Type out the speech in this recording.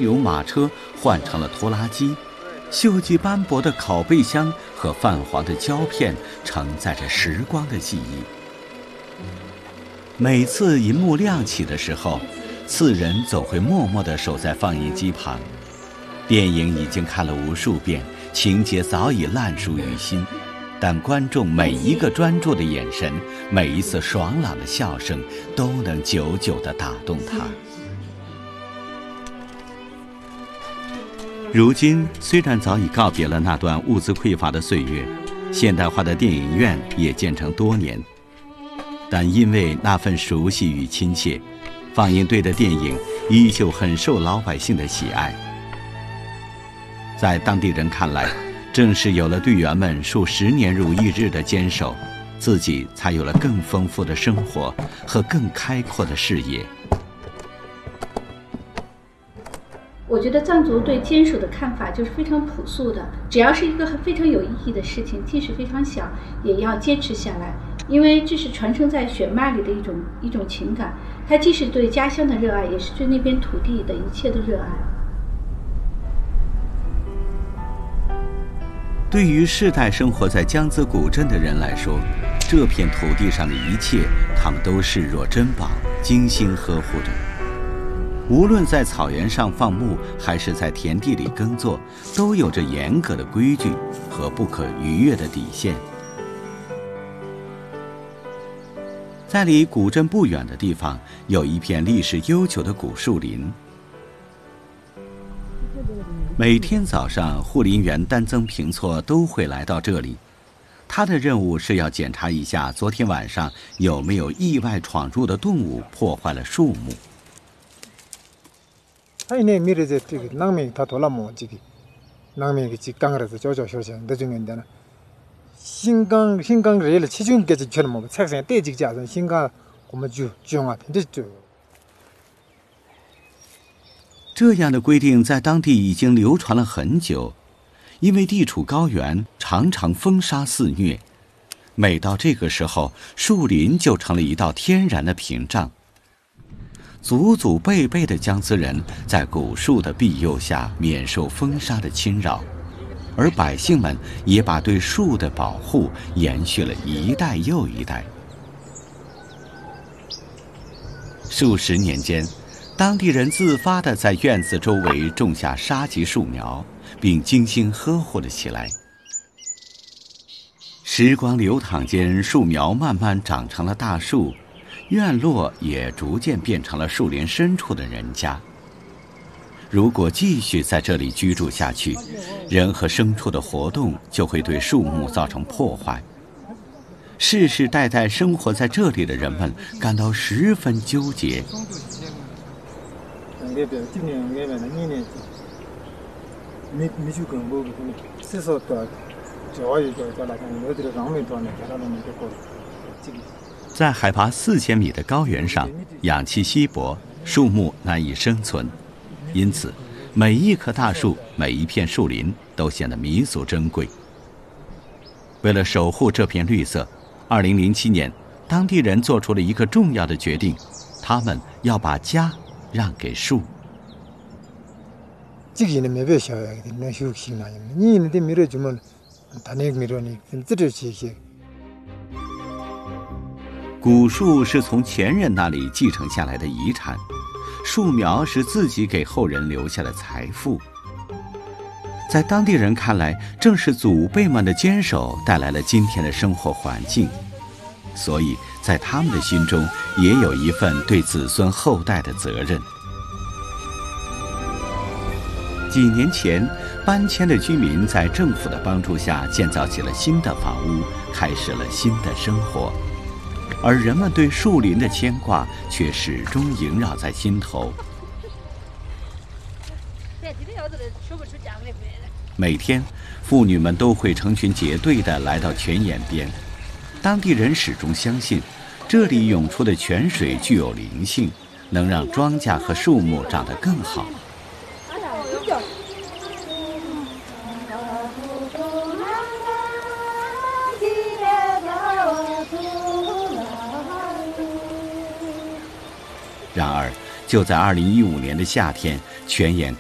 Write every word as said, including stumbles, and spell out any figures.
牛马车换成了拖拉机，锈迹斑驳的拷贝箱和泛黄的胶片承载着时光的记忆。每次银幕亮起的时候，次人总会默默地守在放映机旁。电影已经看了无数遍，情节早已烂熟于心，但观众每一个专注的眼神，每一次爽朗的笑声，都能久久地打动他。如今虽然早已告别了那段物资匮乏的岁月，现代化的电影院也建成多年，但因为那份熟悉与亲切，放映队的电影依旧很受老百姓的喜爱。在当地人看来，正是有了队员们数十年如一日的坚守，自己才有了更丰富的生活和更开阔的视野。 我觉得藏族对坚守的看法就是非常朴素的，只要是一个非常有意义的事情，即使非常小，也要坚持下来，因为这是传承在血脉里的一种一种情感，它既是对家乡的热爱，也是对那边土地的一切的热爱。 对于世代生活在江孜古镇的人来说，这片土地上的一切，他们都视若珍宝，精心呵护着。无论在草原上放牧，还是在田地里耕作，都有着严格的规矩和不可逾越的底线。在离古镇不远的地方，有一片历史悠久的古树林。每天早上，护林员丹增平措都会来到这里。他的任务是要检查一下昨天晚上有没有意外闯入的动物破坏了树木。 하이네 미래제 저기 낭맹 다 돌아모 저기 낭맹이 직강을해서 조조쇼쇼 늦은데나 신강 신강 레일 치중께서 처럼 뭐 책상에 떼지지 않은 신강 고마주 주용아 됐죠。 这样的规定在当地已经流传了很久，因为地处高原，常常风沙肆虐。每到这个时候，树林就成了一道天然的屏障。祖祖辈辈的江孜人在古树的庇佑下免受风沙的侵扰，而百姓们也把对树的保护延续了一代又一代。数十年间，当地人自发地在院子周围种下沙棘树苗，并精心呵护了起来。时光流淌间，树苗慢慢长成了大树，院落也逐渐变成了树林深处的人家。如果继续在这里居住下去，人和牲畜的活动就会对树木造成破坏。世世代代生活在这里的人们感到十分纠结。在海拔四千米的高原上，氧气稀薄，树木难以生存，因此每一棵大树，每一片树林都显得弥足珍贵。为了守护这片绿色，二零零七年，当地人做出了一个重要的决定，他们要把家让给树。 这个没必要的，那休息那样，你那点没得什么，他那个没得你，这就这些。 古树是从前人那里继承下来的遗产，树苗是自己给后人留下的财富。在当地人看来，正是祖辈们的坚守带来了今天的生活环境，所以在他们的心中也有一份对子孙后代的责任。几年前，搬迁的居民在政府的帮助下建造起了新的房屋，开始了新的生活。而人们对树林的牵挂却始终萦绕在心头。每天，妇女们都会成群结队地来到泉眼边。当地人始终相信，这里涌出的泉水具有灵性，能让庄稼和树木长得更好。然而，就在二零一五年的夏天，泉眼